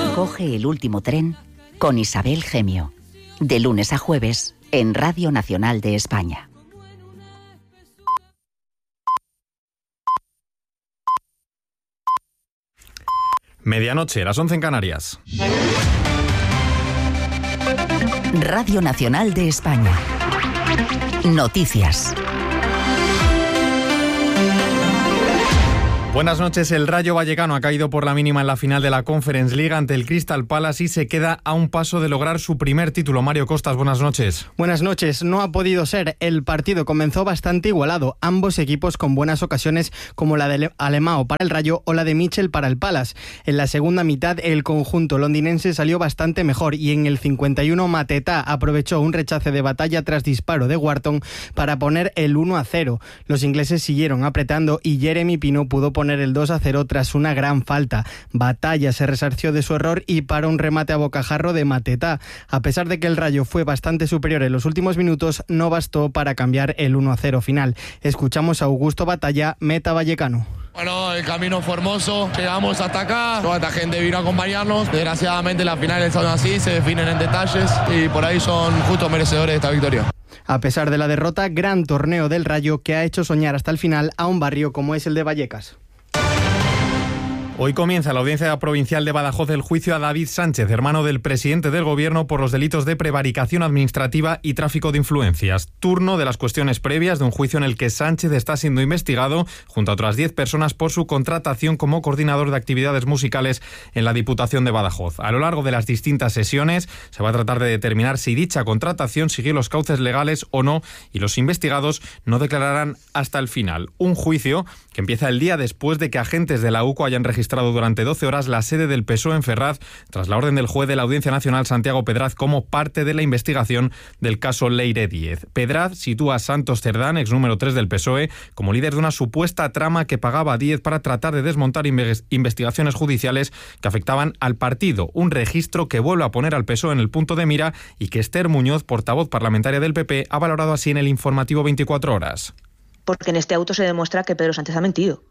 Coge el último tren con Isabel Gemio. De lunes a jueves en Radio Nacional de España. Medianoche, las 11 en Canarias. Radio Nacional de España. Noticias. Buenas noches. El Rayo Vallecano ha caído por la mínima en la final de la Conference League ante el Crystal Palace y se queda a un paso de lograr su primer título. Mario Costas, buenas noches. Buenas noches. No ha podido ser. El partido comenzó bastante igualado. Ambos equipos con buenas ocasiones, como la de Alemão para el Rayo o la de Mitchell para el Palace. En la segunda mitad, el conjunto londinense salió bastante mejor y en el 51 Mateta aprovechó un rechace de batalla tras disparo de Wharton para poner el 1-0. Los ingleses siguieron apretando y Jeremy Pino pudo poner el 2-0 tras una gran falta. Batalla se resarció de su error y para un remate a bocajarro de Mateta. A pesar de que el Rayo fue bastante superior en los últimos minutos, no bastó para cambiar el 1-0 final. Escuchamos a Augusto Batalla, meta vallecano. Bueno, el camino fue hermoso, llegamos hasta acá, toda esta gente vino a acompañarnos. Desgraciadamente las finales son así, se definen en detalles y por ahí son justos merecedores de esta victoria. A pesar de la derrota, gran torneo del Rayo que ha hecho soñar hasta el final a un barrio como es el de Vallecas. Hoy comienza la Audiencia Provincial de Badajoz el juicio a David Sánchez, hermano del presidente del Gobierno, por los delitos de prevaricación administrativa y tráfico de influencias. Turno de las cuestiones previas de un juicio en el que Sánchez está siendo investigado, junto a otras 10 personas, por su contratación como coordinador de actividades musicales en la Diputación de Badajoz. A lo largo de las distintas sesiones se va a tratar de determinar si dicha contratación siguió los cauces legales o no, y los investigados no declararán hasta el final. Un juicio que empieza el día después de que agentes de la UCO hayan registrado durante 12 horas la sede del PSOE en Ferraz, tras la orden del juez de la Audiencia Nacional Santiago Pedraz como parte de la investigación del caso Leire Díez. Pedraz sitúa a Santos Cerdán, ex número 3 del PSOE, como líder de una supuesta trama que pagaba a Díez para tratar de desmontar investigaciones judiciales que afectaban al partido. Un registro que vuelve a poner al PSOE en el punto de mira y que Esther Muñoz, portavoz parlamentaria del PP, ha valorado así en el informativo 24 horas. Porque en este auto se demuestra que Pedro Sánchez ha mentido,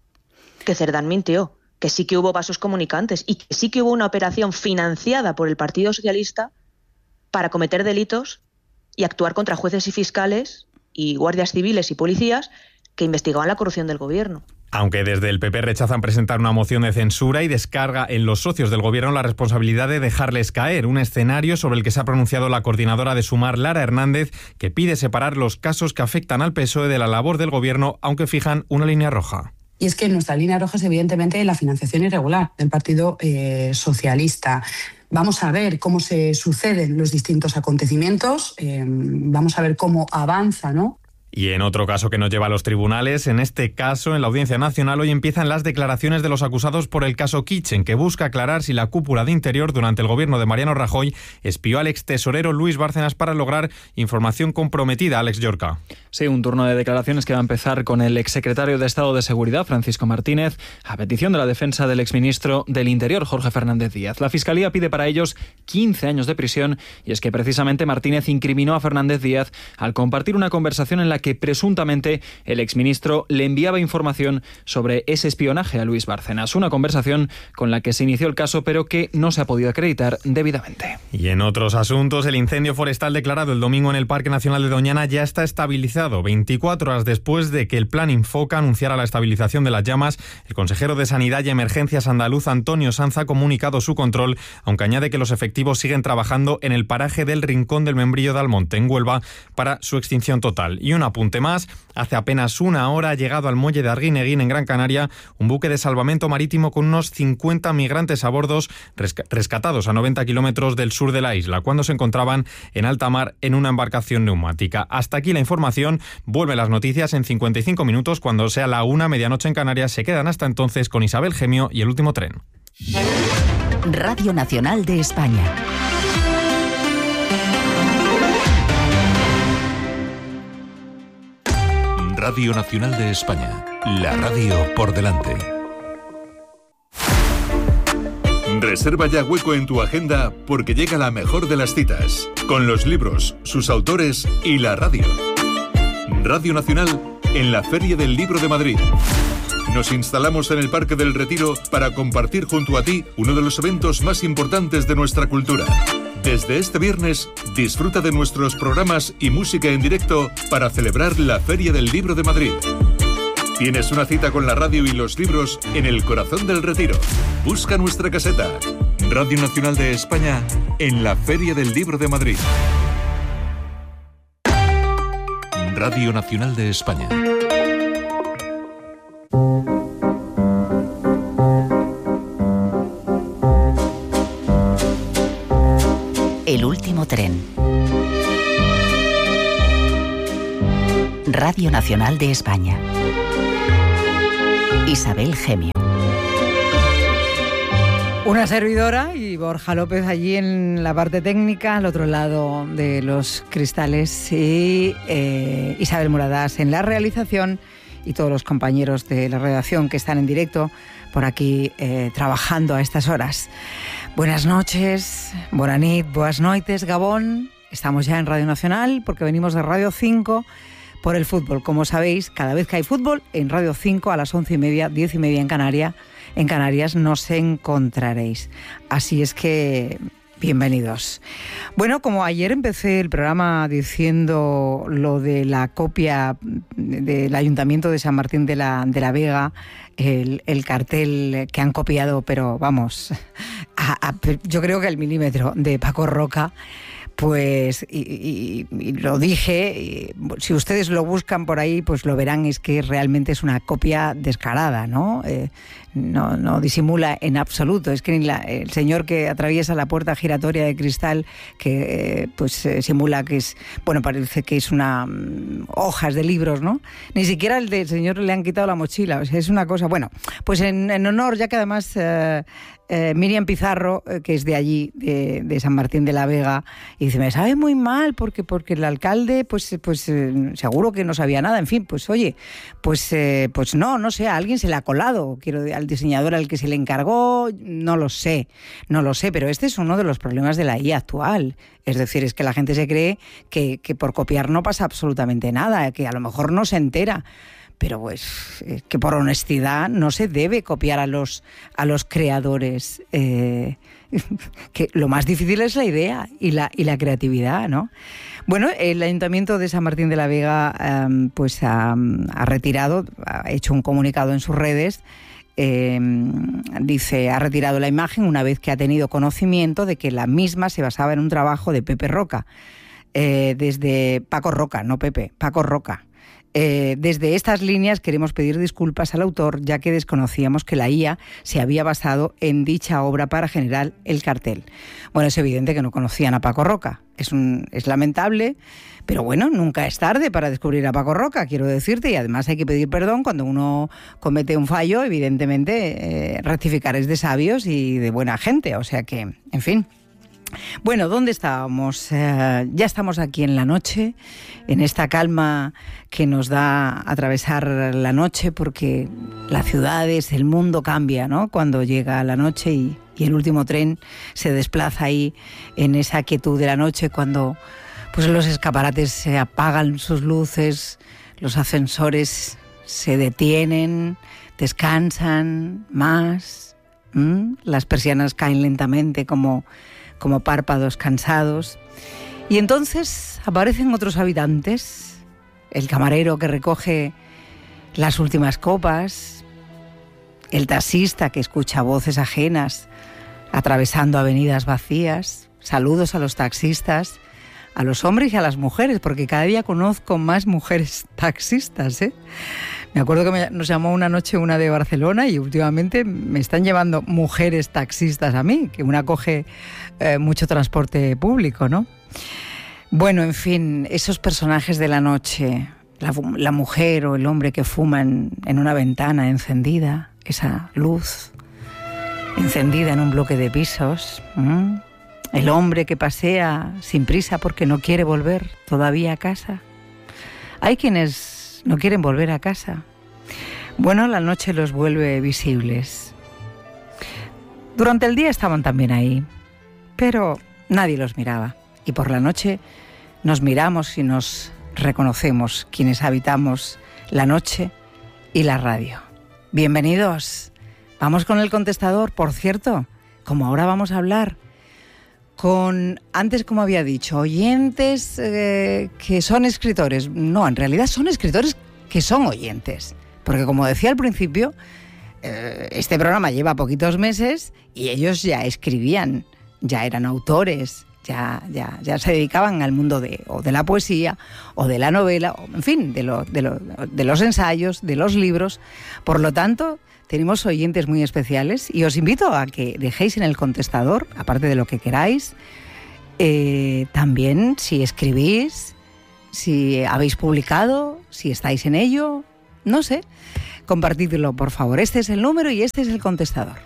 que Cerdán mintió, que sí que hubo vasos comunicantes y que sí que hubo una operación financiada por el Partido Socialista para cometer delitos y actuar contra jueces y fiscales y guardias civiles y policías que investigaban la corrupción del gobierno. Aunque desde el PP rechazan presentar una moción de censura y descarga en los socios del gobierno la responsabilidad de dejarles caer, un escenario sobre el que se ha pronunciado la coordinadora de Sumar, Lara Hernández, que pide separar los casos que afectan al PSOE de la labor del gobierno, aunque fijan una línea roja. Y es que nuestra línea roja es evidentemente la financiación irregular del Partido Socialista. Vamos a ver cómo se suceden los distintos acontecimientos, vamos a ver cómo avanza, ¿no? Y en otro caso que nos lleva a los tribunales, en este caso, en la Audiencia Nacional, hoy empiezan las declaraciones de los acusados por el caso Kitchen, que busca aclarar si la cúpula de Interior durante el gobierno de Mariano Rajoy espió al extesorero Luis Bárcenas para lograr información comprometida. Alex Llorca. Sí, un turno de declaraciones que va a empezar con el exsecretario de Estado de Seguridad, Francisco Martínez, a petición de la defensa del exministro del Interior, Jorge Fernández Díaz. La Fiscalía pide para ellos 15 años de prisión, y es que precisamente Martínez incriminó a Fernández Díaz al compartir una conversación en la que presuntamente el exministro le enviaba información sobre ese espionaje a Luis Bárcenas. Una conversación con la que se inició el caso, pero que no se ha podido acreditar debidamente. Y en otros asuntos, el incendio forestal declarado el domingo en el Parque Nacional de Doñana ya está estabilizado. 24 horas después de que el Plan Infoca anunciara la estabilización de las llamas, el consejero de Sanidad y Emergencias andaluz, Antonio Sanz, ha comunicado su control, aunque añade que los efectivos siguen trabajando en el paraje del Rincón del Membrillo de Almonte, en Huelva, para su extinción total. Y un apunte más, hace apenas una hora ha llegado al muelle de Arguineguín, en Gran Canaria, un buque de salvamento marítimo con unos 50 migrantes a bordo rescatados a 90 kilómetros del sur de la isla, cuando se encontraban en alta mar en una embarcación neumática. Hasta aquí la información. Vuelven las noticias en 55 minutos, cuando sea la 1, medianoche en Canarias. Se quedan hasta entonces con Isabel Gemio y El Último Tren. Radio Nacional de España. Radio Nacional de España, la radio por delante. Reserva ya hueco en tu agenda porque llega la mejor de las citas, con los libros, sus autores y la radio. Radio Nacional en la Feria del Libro de Madrid. Nos instalamos en el Parque del Retiro para compartir junto a ti uno de los eventos más importantes de nuestra cultura. Desde este viernes, disfruta de nuestros programas y música en directo para celebrar la Feria del Libro de Madrid. Tienes una cita con la radio y los libros en el corazón del Retiro. Busca nuestra caseta. Radio Nacional de España en la Feria del Libro de Madrid. Radio Nacional de España. El último tren. Radio Nacional de España. Isabel Gemio. Una servidora y Borja López allí en la parte técnica, al otro lado de los cristales, y Isabel Muradás en la realización, y todos los compañeros de la redacción que están en directo por aquí trabajando a estas horas. Buenas noches, bona nit, boas noites, Gabón. Estamos ya en Radio Nacional porque venimos de Radio 5 por el fútbol. Como sabéis, cada vez que hay fútbol, en Radio 5 a las 11:30, 10:30 en Canarias nos encontraréis. Así es que bienvenidos. Bueno, como ayer empecé el programa diciendo lo de la copia del Ayuntamiento de San Martín de la Vega, el cartel que han copiado, pero vamos, yo creo que al milímetro, de Paco Roca, pues, y lo dije, si ustedes lo buscan por ahí, pues lo verán, es que realmente es una copia descarada, ¿no? No disimula en absoluto. Es que el señor que atraviesa la puerta giratoria de cristal, que simula que es, bueno, parece que es hojas de libros, ¿no? Ni siquiera el del señor le han quitado la mochila, o sea, es una cosa, bueno, pues en honor, ya que además Miriam Pizarro, que es de allí, de San Martín de la Vega, y dice, me sabe muy mal porque el alcalde, pues seguro que no sabía nada, en fin, pues oye, pues no sé, a alguien se le ha colado, al diseñador al que se le encargó, no lo sé, pero este es uno de los problemas de la IA actual. Es decir, es que la gente se cree que por copiar no pasa absolutamente nada, que a lo mejor no se entera. Pero pues que por honestidad no se debe copiar a los creadores. Que lo más difícil es la idea y la creatividad, ¿no? Bueno, el Ayuntamiento de San Martín de la Vega ha retirado, ha hecho un comunicado en sus redes. Dice, ha retirado la imagen una vez que ha tenido conocimiento de que la misma se basaba en un trabajo de Pepe Roca, desde Paco Roca, no Pepe, Paco Roca. Desde estas líneas queremos pedir disculpas al autor, ya que desconocíamos que la IA se había basado en dicha obra para generar el cartel. Bueno, es evidente que no conocían a Paco Roca. Es lamentable, pero bueno, nunca es tarde para descubrir a Paco Roca, quiero decirte, y además hay que pedir perdón cuando uno comete un fallo, evidentemente, rectificar es de sabios y de buena gente, o sea que, en fin. Bueno, ¿dónde estábamos? Ya estamos aquí en la noche, en esta calma que nos da atravesar la noche, porque las ciudades, el mundo cambia, ¿no? Cuando llega la noche y el último tren se desplaza ahí en esa quietud de la noche, cuando pues los escaparates se apagan sus luces, los ascensores se detienen, descansan más, las persianas caen lentamente como párpados cansados, y entonces aparecen otros habitantes, el camarero que recoge las últimas copas, el taxista que escucha voces ajenas atravesando avenidas vacías. Saludos a los taxistas, a los hombres y a las mujeres, porque cada día conozco más mujeres taxistas, ¿eh? Me acuerdo que nos llamó una noche una de Barcelona y últimamente me están llevando mujeres taxistas a mí, que una coge mucho transporte público, ¿no? Bueno, en fin, esos personajes de la noche, la mujer o el hombre que fuman en una ventana encendida, esa luz encendida en un bloque de pisos, el hombre que pasea sin prisa porque no quiere volver todavía a casa. Hay quienes no quieren volver a casa. Bueno, la noche los vuelve visibles. Durante el día estaban también ahí, pero nadie los miraba. Y por la noche nos miramos y nos reconocemos quienes habitamos la noche y la radio. Bienvenidos. Vamos con el contestador, por cierto, como ahora vamos a hablar con, antes como había dicho, oyentes que son escritores. No, en realidad son escritores que son oyentes. Porque como decía al principio, este programa lleva poquitos meses y ellos ya escribían, ya eran autores, ya se dedicaban al mundo de la poesía o de la novela, o, en fin, de los ensayos, de los libros. Por lo tanto, tenemos oyentes muy especiales y os invito a que dejéis en el contestador, aparte de lo que queráis, también si escribís, si habéis publicado, si estáis en ello, no sé, compartidlo por favor. Este es el número y este es el contestador.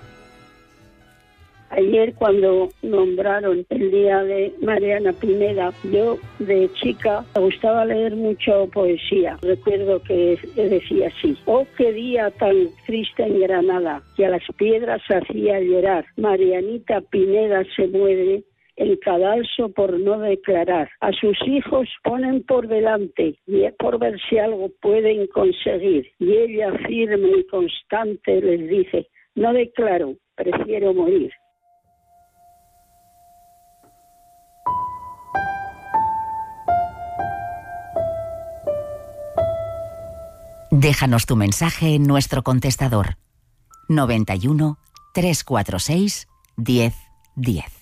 Ayer cuando nombraron el día de Mariana Pineda, yo de chica me gustaba leer mucho poesía. Recuerdo que decía así: oh, qué día tan triste en Granada, que a las piedras hacía llorar. Marianita Pineda se muere en cadalso por no declarar. A sus hijos ponen por delante y es por ver si algo pueden conseguir. Y ella firme y constante les dice: no declaro, prefiero morir. Déjanos tu mensaje en nuestro contestador 91 346 1010.